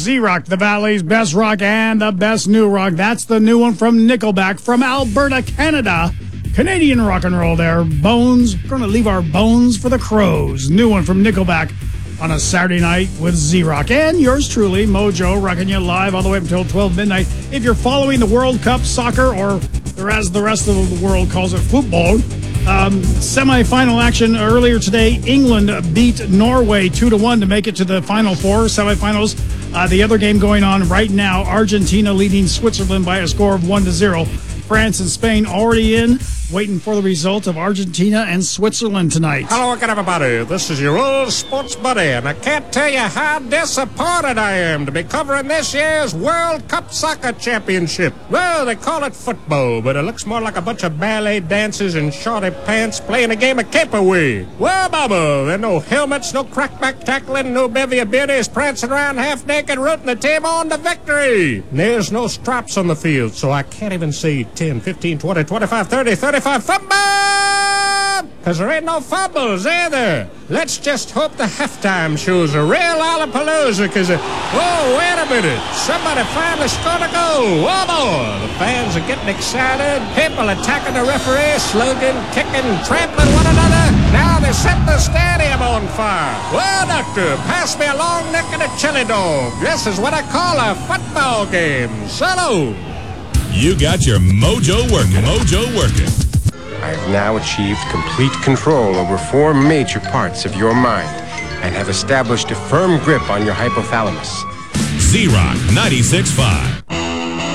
Z-Rock, the Valley's best rock and the best new rock. That's the new one from Nickelback from Alberta, Canada. Canadian rock and roll there. Bones. We're going to leave our bones for the crows. New one from Nickelback on a Saturday night with Z-Rock. And yours truly, Mojo, rocking you live all the way up until 12 midnight. If you're following the World Cup soccer, or as the rest of the world calls it, football, semi-final action earlier today. England beat Norway 2-1 to make it to the Final Four semifinals. The other game going on right now, Argentina leading Switzerland by a score of 1-0. France and Spain already in, waiting for the result of Argentina and Switzerland tonight. Hello again, everybody. This is your old sports buddy, and I can't tell you how disappointed I am to be covering this year's World Cup Soccer Championship. Well, they call it football, but it looks more like a bunch of ballet dancers in shorty pants playing a game of caperwee. Well, Bubba, there are no helmets, no crackback tackling, no bevy of beauties prancing around half naked rooting the team on to victory. And there's no stripes on the field, so I can't even see 10, 15, 20, 25, 30, 35 fumble! Because there ain't no fumbles either. Let's just hope the halftime shows a real Lollapalooza, because, oh, wait a minute. Somebody finally scored a goal. Oh, boy. The fans are getting excited. People attacking the referee, slugging, kicking, trampling one another. Now they set the stadium on fire. Well, doctor, pass me a long neck and a chili dog. This is what I call a football game. So you got your mojo working. I have now achieved complete control over 4 major parts of your mind and have established a firm grip on your hypothalamus. Z-Rock 96.5.